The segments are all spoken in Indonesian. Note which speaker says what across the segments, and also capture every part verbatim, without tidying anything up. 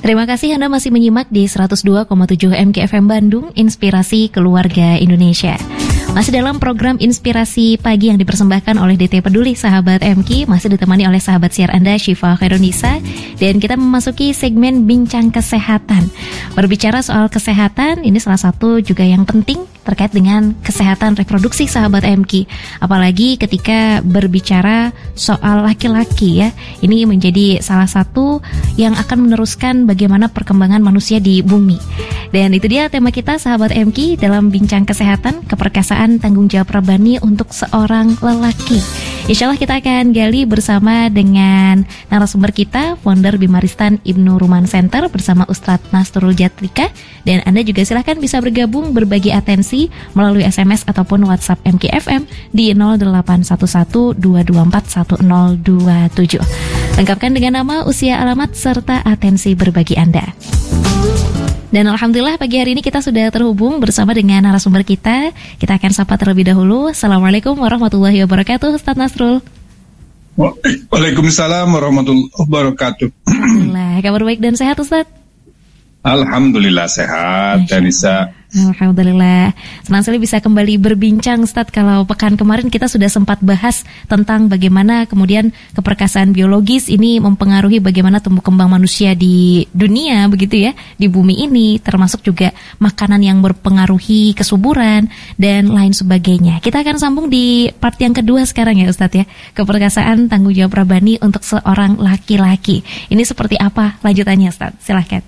Speaker 1: Terima kasih Anda masih menyimak di seratus dua koma tujuh M K F M Bandung, Inspirasi Keluarga Indonesia. Masih dalam program Inspirasi Pagi yang dipersembahkan oleh D T Peduli Sahabat M K, masih ditemani oleh sahabat siar Anda Syifa Khairunisa, dan kita memasuki segmen Bincang Kesehatan. Berbicara soal kesehatan, ini salah satu juga yang penting terkait dengan kesehatan reproduksi sahabat M K. Apalagi ketika berbicara soal laki-laki ya, ini menjadi salah satu yang akan meneruskan bagaimana perkembangan manusia di bumi. Dan itu dia tema kita sahabat M K dalam Bincang Kesehatan, keperkasaan tanggung jawab rabani untuk seorang lelaki. Insya Allah kita akan gali bersama dengan narasumber kita, founder Bimaristan Ibnu Ruman Center bersama Ustadz Nasrul Jatrika. Dan Anda juga silahkan bisa bergabung berbagi atensi melalui S M S ataupun WhatsApp M K F M di nol delapan satu satu dua dua empat satu nol dua tujuh. Lengkapkan dengan nama, usia, alamat, serta atensi berbagi Anda. Dan Alhamdulillah pagi hari ini kita sudah terhubung bersama dengan narasumber kita. Kita akan sapa terlebih dahulu. Assalamualaikum warahmatullahi wabarakatuh, Ustadz Nasrul.
Speaker 2: Waalaikumsalam warahmatullahi wabarakatuh.
Speaker 1: Alhamdulillah, kabar baik dan sehat Ustadz?
Speaker 2: Alhamdulillah sehat, Danisa.
Speaker 1: Alhamdulillah. Senang sekali bisa kembali berbincang Ustadz. Kalau pekan kemarin kita sudah sempat bahas tentang bagaimana kemudian keperkasaan biologis ini mempengaruhi bagaimana tumbuh kembang manusia di dunia, begitu ya, di bumi ini, termasuk juga makanan yang berpengaruhi kesuburan dan lain sebagainya. Kita akan sambung di part yang kedua sekarang ya Ustadz ya, keperkasaan tanggung jawab rabani untuk seorang laki-laki. Ini seperti apa lanjutannya Ustadz? Silahkan.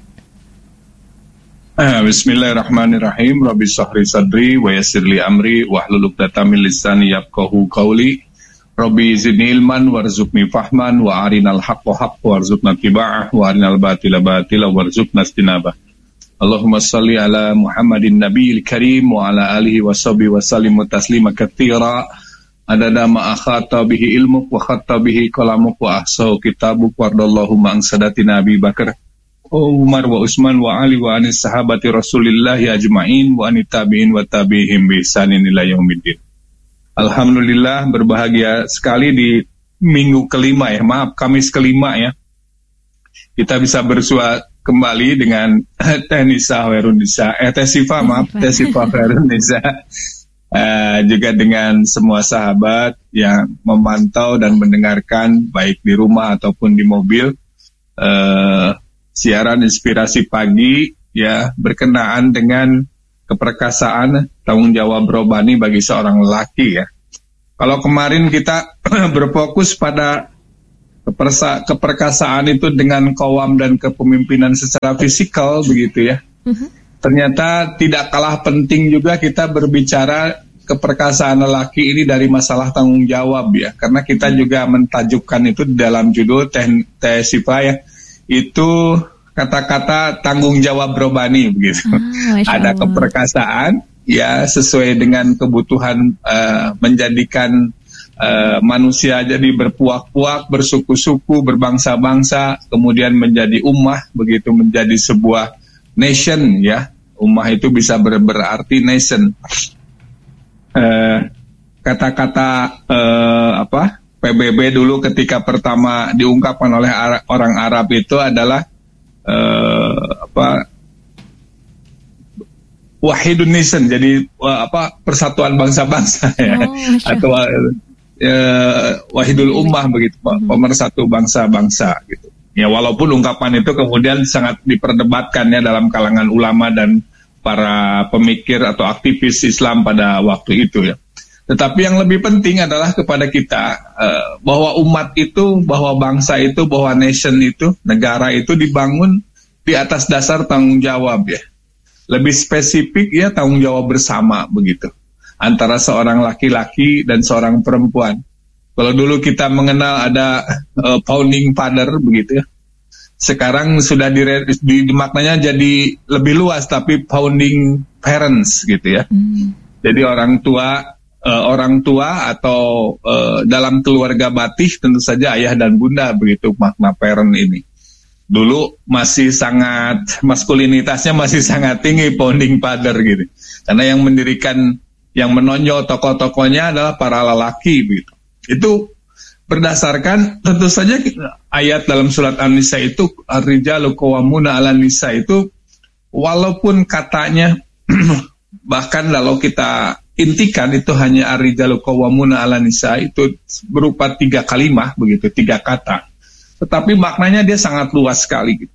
Speaker 2: Bismillahirrahmanirrahim. Rabbi shrah sadri wa yassir li amri wahlul 'uqdatam min lisani yafqahu qawli. Rabbi zidni ilman warzuqni fahman wa arinal haqqo haqqan warzuqna ittiba'ah wa arinal batila batila warzuqna istinabah. Allahumma shalli ala Muhammadin nabiyil karim wa ala alihi wa sahbihi wa sallim taslima katsira. Adada ma akhata bihi ilmuk wa khatta bihi qalamuk wa ahsau kitabuk wardallahumma an sadatina Abi Bakar, Umar wa Utsman wa Ali wa anis sahabati Rasulillahi ajma'in wa anit tabi'in wa tabi'ihim bi ihsanin ila yaumiddin. Alhamdulillah, berbahagia sekali di minggu kelima ya, maaf Kamis kelima ya. Kita bisa bersua kembali dengan Teh Nisa Khairunisa, eh Teh Sifa maaf, Teh Sifa Khairunisa. Uh, juga dengan semua sahabat yang memantau dan mendengarkan baik di rumah ataupun di mobil. Uh, Siaran Inspirasi Pagi ya berkenaan dengan keperkasaan tanggung jawab robani bagi seorang lelaki ya. Kalau kemarin kita berfokus pada kepersa, keperkasaan itu dengan qawam dan kepemimpinan secara fisikal begitu ya. Uh-huh. Ternyata tidak kalah penting juga kita berbicara keperkasaan lelaki ini dari masalah tanggung jawab ya. Karena kita juga mentajukkan itu dalam judul Teh Teh Sifa ya. Itu kata-kata tanggung jawab robani begitu. Ah, ada keperkasaan ya sesuai dengan kebutuhan uh, menjadikan uh, manusia jadi berpuak-puak, bersuku-suku, berbangsa-bangsa, kemudian menjadi ummah begitu, menjadi sebuah nation ya. Ummah itu bisa ber- berarti nation. Uh, kata-kata uh, apa? P B B dulu ketika pertama diungkapkan oleh Ara- orang Arab itu adalah uh, apa wahidun nation, jadi uh, apa persatuan bangsa-bangsa ya, oh, atau uh, wahidul ummah begitu, hmm. pemersatu bangsa-bangsa gitu. Ya walaupun ungkapan itu kemudian sangat diperdebatkan ya dalam kalangan ulama dan para pemikir atau aktivis Islam pada waktu itu ya. Tetapi yang lebih penting adalah kepada kita uh, bahwa umat itu, bahwa bangsa itu, bahwa nation itu, negara itu dibangun di atas dasar tanggung jawab ya. Lebih spesifik ya tanggung jawab bersama begitu antara seorang laki-laki dan seorang perempuan. Kalau dulu kita mengenal ada uh, founding father begitu ya. Sekarang sudah dire, di, di maknanya jadi lebih luas, tapi founding parents gitu ya. Hmm. Jadi orang tua Uh, orang tua atau uh, dalam keluarga batih tentu saja ayah dan bunda begitu makna parent ini. Dulu masih sangat maskulinitasnya masih sangat tinggi founding father gitu. Karena yang mendirikan, yang menonjol tokoh-tokohnya adalah para lelaki begitu. Itu berdasarkan tentu saja ayat dalam surat An-Nisa itu ar-rijalu qawwamuna 'alan nisa itu walaupun katanya bahkan kalau kita intikan itu hanya ar-rijalu qawwamuna 'alan nisa itu berupa tiga kalimah begitu, tiga kata. Tetapi maknanya dia sangat luas sekali gitu.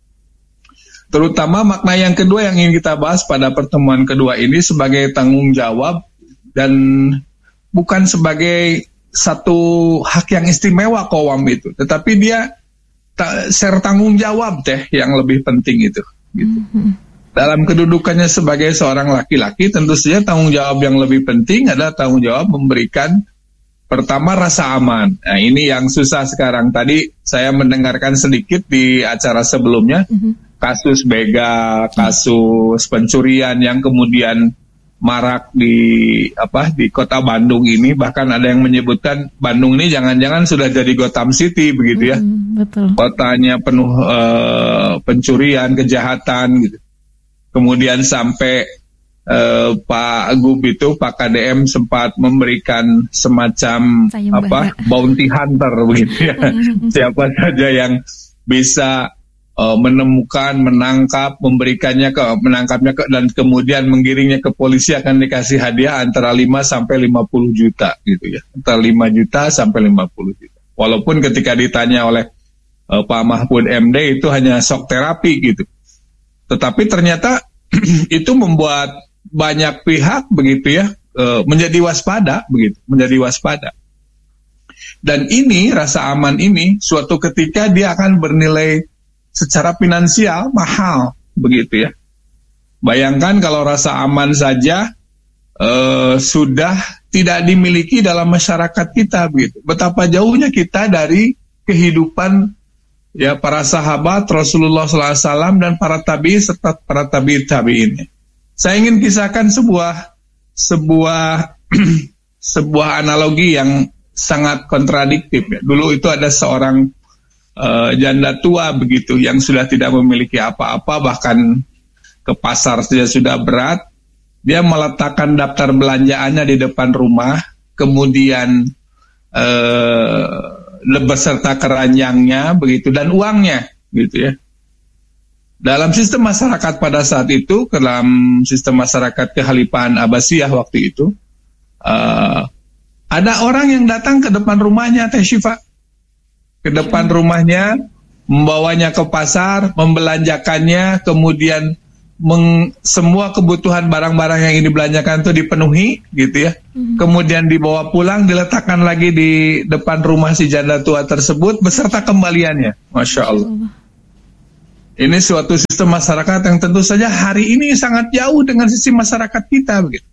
Speaker 2: Terutama makna yang kedua yang ingin kita bahas pada pertemuan kedua ini sebagai tanggung jawab dan bukan sebagai satu hak yang istimewa qawam itu, tetapi dia ta- share tanggung jawab teh yang lebih penting itu. Gitu. Mm-hmm. Dalam kedudukannya sebagai seorang laki-laki, tentu saja tanggung jawab yang lebih penting adalah tanggung jawab memberikan pertama rasa aman. Nah ini yang susah sekarang. Tadi saya mendengarkan sedikit di acara sebelumnya, mm-hmm. kasus begal, kasus pencurian yang kemudian marak di apa di kota Bandung ini, bahkan ada yang menyebutkan Bandung ini jangan-jangan sudah jadi Gotham City begitu ya.
Speaker 1: Mm, betul.
Speaker 2: Kotanya penuh uh, pencurian, kejahatan gitu. Kemudian sampai uh, Pak Gub itu, Pak K D M sempat memberikan semacam apa bounty hunter begitu ya. Siapa saja yang bisa Uh, menemukan, menangkap, memberikannya ke menangkapnya ke, dan kemudian menggiringnya ke polisi akan dikasih hadiah antara lima sampai lima puluh juta gitu ya. Antara lima juta sampai lima puluh juta. Walaupun ketika ditanya oleh uh, Pak Mahfud M D itu hanya shock terapi gitu. Tetapi ternyata itu membuat banyak pihak begitu ya uh, menjadi waspada begitu, menjadi waspada. Dan ini rasa aman ini suatu ketika dia akan bernilai secara finansial mahal begitu ya. Bayangkan kalau rasa aman saja uh, sudah tidak dimiliki dalam masyarakat kita begitu. Betapa jauhnya kita dari kehidupan ya para sahabat Rasulullah shallallahu alaihi wasallam dan para tabi'in serta para tabi'in tabi'in. Saya ingin kisahkan sebuah sebuah sebuah analogi yang sangat kontradiktif ya. Dulu itu ada seorang Uh, janda tua begitu yang sudah tidak memiliki apa-apa, bahkan ke pasar saja sudah berat. Dia meletakkan daftar belanjaannya di depan rumah, kemudian uh, beserta keranjangnya begitu dan uangnya gitu ya. Dalam sistem masyarakat pada saat itu, dalam sistem masyarakat Kekhalifahan Abbasiyah waktu itu, uh, ada orang yang datang ke depan rumahnya Teh Syifa, ke depan rumahnya, membawanya ke pasar, membelanjakannya, kemudian meng, semua kebutuhan barang-barang yang ini dibelanjakan itu dipenuhi, gitu ya. Mm-hmm. Kemudian dibawa pulang, diletakkan lagi di depan rumah si janda tua tersebut beserta kembaliannya. Masya Allah. Ini suatu sistem masyarakat yang tentu saja hari ini sangat jauh dengan sistem masyarakat kita, begitu.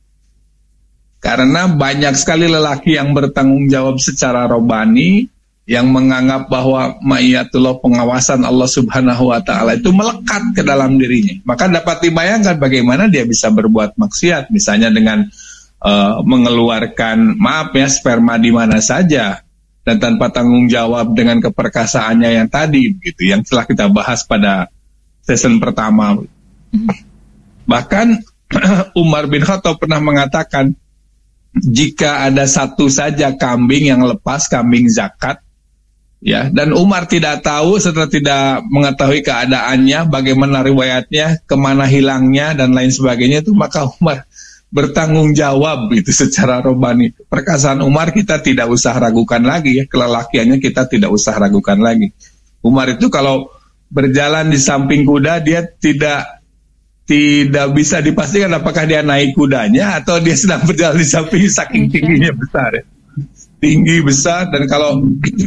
Speaker 2: Karena banyak sekali lelaki yang bertanggung jawab secara robani, yang menganggap bahwa ma'iyatullah, pengawasan Allah Subhanahu wa Ta'ala itu melekat ke dalam dirinya. Maka dapat dibayangkan bagaimana dia bisa berbuat maksiat, misalnya dengan uh, mengeluarkan maaf ya sperma di mana saja dan tanpa tanggung jawab dengan keperkasaannya yang tadi begitu, yang telah kita bahas pada season pertama. Mm-hmm. Bahkan Umar bin Khattab pernah mengatakan, jika ada satu saja kambing yang lepas, kambing zakat, ya, dan Umar tidak tahu setelah tidak mengetahui keadaannya, bagaimana riwayatnya, kemana hilangnya dan lain sebagainya itu, maka Umar bertanggung jawab itu secara robani. Perkataan Umar kita tidak usah ragukan lagi ya, kelelakiannya kita tidak usah ragukan lagi. Umar itu kalau berjalan di samping kuda, dia tidak tidak bisa dipastikan apakah dia naik kudanya atau dia sedang berjalan di samping, saking tingginya besar ya. Tinggi besar, dan kalau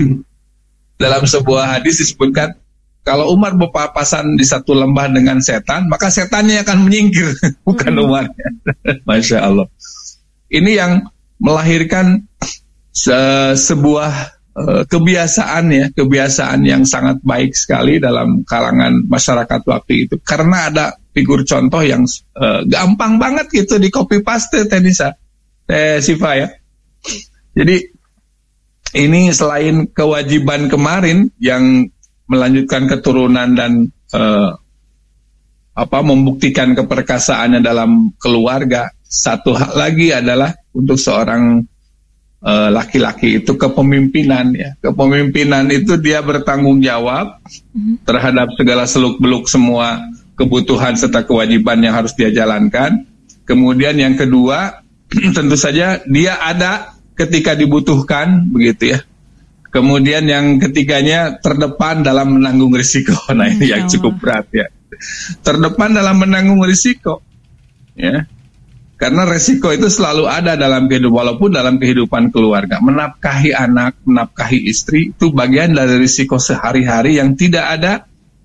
Speaker 2: dalam sebuah hadis disebutkan, kalau Umar berpapasan di satu lembah dengan setan, maka setannya akan menyingkir, bukan Umarnya. Masya Allah. Ini yang melahirkan se- sebuah uh, kebiasaan ya, kebiasaan yang sangat baik sekali dalam kalangan masyarakat waktu itu. Karena ada figur contoh yang uh, gampang banget gitu di copy paste, Teh Nisa, Teh Syifa ya. Jadi ini selain kewajiban kemarin yang melanjutkan keturunan dan uh, apa membuktikan keperkasaannya dalam keluarga, satu hal lagi adalah untuk seorang uh, laki-laki itu kepemimpinan ya. Kepemimpinan itu dia bertanggung jawab mm-hmm. terhadap segala seluk-beluk semua kebutuhan serta kewajiban yang harus dia jalankan. Kemudian yang kedua, tentu saja dia ada ketika dibutuhkan, begitu ya. Kemudian yang ketiganya terdepan dalam menanggung risiko. Nah ini yang cukup berat ya. Terdepan dalam menanggung risiko, ya. Karena risiko itu selalu ada dalam kehidupan, walaupun dalam kehidupan keluarga. Menafkahi anak, menafkahi istri itu bagian dari risiko sehari-hari yang tidak ada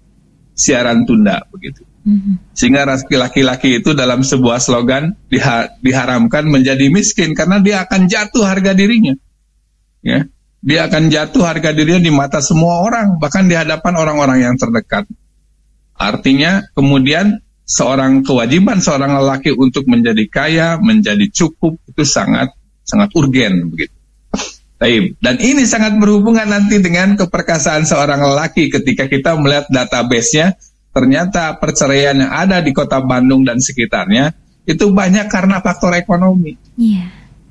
Speaker 2: siaran tunda, begitu. Mm-hmm. Sehingga laki-laki itu dalam sebuah slogan diha- diharamkan menjadi miskin karena dia akan jatuh harga dirinya, ya. Dia akan jatuh harga dirinya di mata semua orang, bahkan di hadapan orang-orang yang terdekat. Artinya kemudian seorang kewajiban seorang lelaki untuk menjadi kaya, menjadi cukup itu sangat sangat urgen, begitu. Dan ini sangat berhubungan nanti dengan keperkasaan seorang lelaki ketika kita melihat database-nya. Ternyata perceraian yang ada di kota Bandung dan sekitarnya itu banyak karena faktor ekonomi. Iya.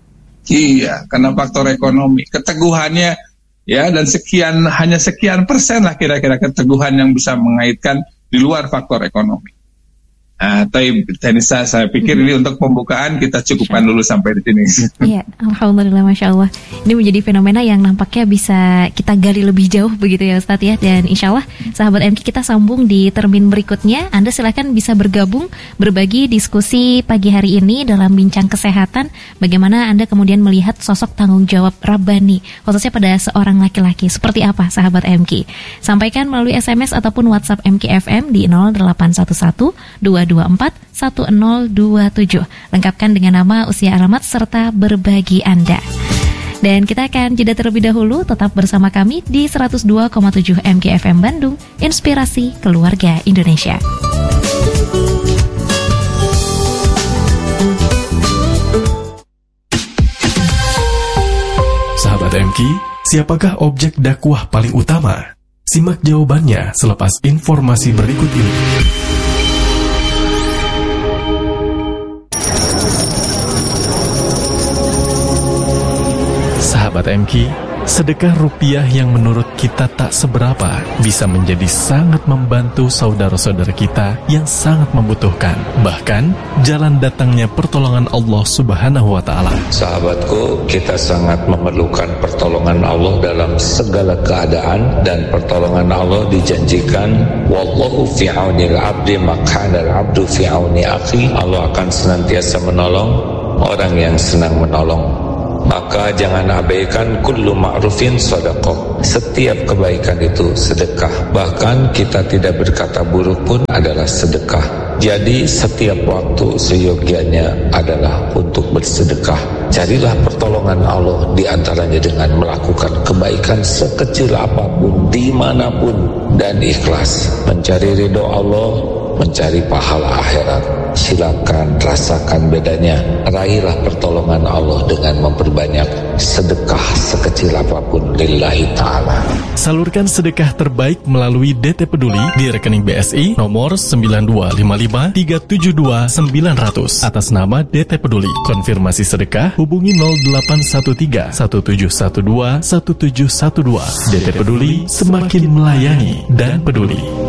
Speaker 2: Iya, karena faktor ekonomi. Keteguhannya ya, dan sekian, hanya sekian persen lah kira-kira keteguhan yang bisa mengaitkan di luar faktor ekonomi. Nah, tapi Tenisa, saya pikir hmm. ini untuk pembukaan kita cukupkan dulu sampai di sini.
Speaker 1: Iya, alhamdulillah, masya Allah. Ini menjadi fenomena yang nampaknya bisa kita gali lebih jauh begitu ya Ustadz ya. Dan insya Allah sahabat M K kita sambung di termin berikutnya. Anda silakan bisa bergabung berbagi diskusi pagi hari ini dalam bincang kesehatan. Bagaimana Anda kemudian melihat sosok tanggung jawab Rabbani khususnya pada seorang laki-laki. Seperti apa sahabat M K? Sampaikan melalui S M S ataupun WhatsApp M K F M di nol delapan satu satu dua dua empat satu nol dua tujuh. Lengkapkan dengan nama, usia, alamat, serta berbagi Anda. Dan kita akan jeda terlebih dahulu. Tetap bersama kami di seratus dua koma tujuh M K F M Bandung, Inspirasi Keluarga Indonesia.
Speaker 3: Sahabat M K, siapakah objek dakwah paling utama? Simak jawabannya selepas informasi berikut ini. Sahabat M K, sedekah rupiah yang menurut kita tak seberapa bisa menjadi sangat membantu saudara-saudara kita yang sangat membutuhkan. Bahkan, jalan datangnya pertolongan Allah Subhanahu wa Ta'ala.
Speaker 4: Sahabatku, kita sangat memerlukan pertolongan Allah dalam segala keadaan, dan pertolongan Allah dijanjikan, wallahu fi aunil abdi maq'anal abdu fi auni akhi. Allah akan senantiasa menolong orang yang senang menolong. Maka jangan abaikan kullu ma'rufin sedekah. Setiap kebaikan itu sedekah. Bahkan kita tidak berkata buruk pun adalah sedekah. Jadi setiap waktu seyogianya adalah untuk bersedekah. Carilah pertolongan Allah di antaranya dengan melakukan kebaikan sekecil apapun, dimanapun, dan ikhlas. Mencari ridho Allah, mencari pahala akhirat. Silakan rasakan bedanya. Raihlah pertolongan Allah dengan memperbanyak sedekah sekecil apapun lillahi ta'ala.
Speaker 3: Salurkan sedekah terbaik melalui D T Peduli di rekening B S I nomor sembilan dua lima lima tiga tujuh dua sembilan nol nol atas nama D T Peduli. Konfirmasi sedekah hubungi nol delapan satu tiga satu tujuh satu dua satu tujuh satu dua. D T Peduli, semakin melayani dan peduli.